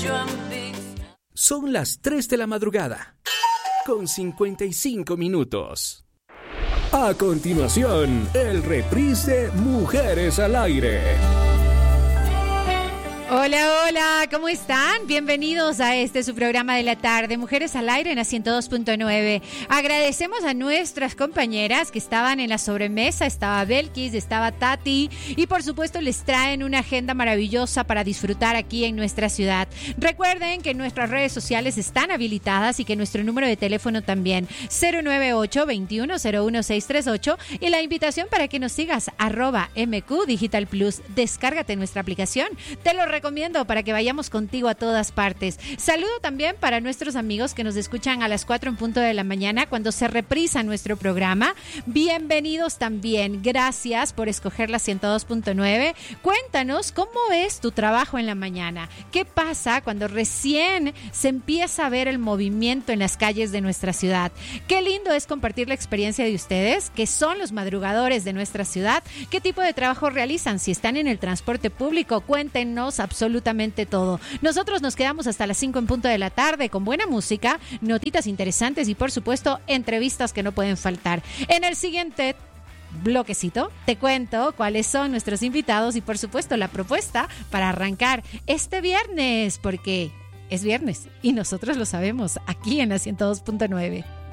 Son las 3 de la madrugada, con 55 minutos. A continuación, el reprise de Mujeres al Aire. Hola, hola, ¿cómo están? Bienvenidos a su programa de la tarde, Mujeres al Aire en la 102.9. Agradecemos a nuestras compañeras que estaban en la sobremesa, estaba Belkis, estaba Tati y por supuesto les traen una agenda maravillosa para disfrutar aquí en nuestra ciudad. Recuerden que nuestras redes sociales están habilitadas y que nuestro número de teléfono también, 098-2101-638, y la invitación para que nos sigas, @MQ Digital Plus. Descárgate nuestra aplicación, te lo recomiendo para que vayamos contigo a todas partes. Saludo también para nuestros amigos que nos escuchan a las 4 en punto de la mañana cuando se reprisa nuestro programa. Bienvenidos también. Gracias por escoger la 102.9. Cuéntanos cómo es tu trabajo en la mañana. ¿Qué pasa cuando recién se empieza a ver el movimiento en las calles de nuestra ciudad? Qué lindo es compartir la experiencia de ustedes, que son los madrugadores de nuestra ciudad. ¿Qué tipo de trabajo realizan? Si están en el transporte público, cuéntenos absolutamente todo. Nosotros nos quedamos hasta las 5 en punto de la tarde con buena música, notitas interesantes y por supuesto entrevistas que no pueden faltar. En el siguiente bloquecito te cuento cuáles son nuestros invitados y por supuesto la propuesta para arrancar este viernes, porque es viernes y nosotros lo sabemos aquí en la 102.9.